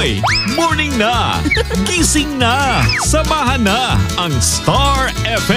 Hoy! Morning na! Gising na! Samahan na ang Star FM!